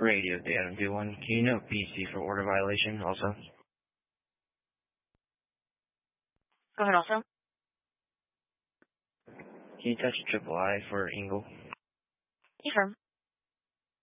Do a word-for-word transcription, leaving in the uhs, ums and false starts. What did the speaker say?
Radio data do one. Can you note P C for order violation also? Go ahead also. Can you touch triple I for Ingle? Affirm.